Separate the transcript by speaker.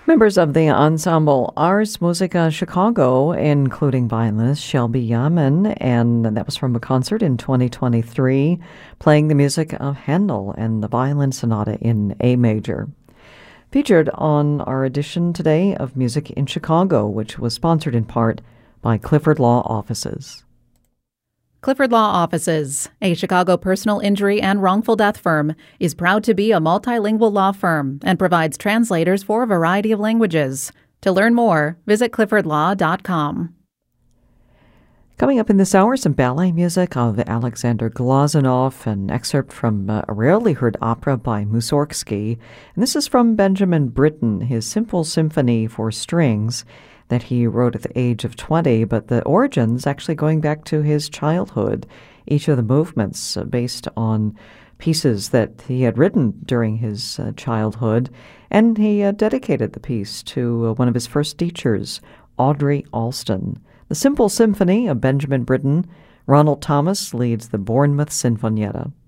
Speaker 1: Members of the ensemble Ars Musica Chicago, including violinist Shelby Yaman, and that was from a concert in 2023, playing the music of Handel and the Violin Sonata in A major. Featured on our edition today of Music in Chicago, which was sponsored in part by Clifford Law Offices.
Speaker 2: Clifford Law Offices, a Chicago personal injury and wrongful death firm, is proud to be a multilingual law firm and provides translators for a variety of languages. To learn more, visit cliffordlaw.com.
Speaker 1: Coming up in this hour, some ballet music of Alexander Glazunov, an excerpt from a rarely heard opera by Mussorgsky. And this is from Benjamin Britten, his simple symphony for strings that he wrote at the age of 20, but the origins actually going back to his childhood. Each of the movements based on pieces that he had written during his childhood, and he dedicated the piece to one of his first teachers, Audrey Alston. The Simple Symphony of Benjamin Britten. Ronald Thomas leads the Bournemouth Sinfonietta.